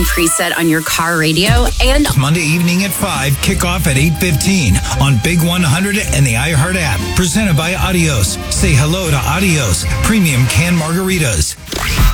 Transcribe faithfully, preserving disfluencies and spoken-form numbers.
one preset on your car radio. And Monday evening at five, kickoff at eight fifteen on Big one hundred and the iHeart app. Presented by Adios. Say hello to Adios Premium Canned Margaritas.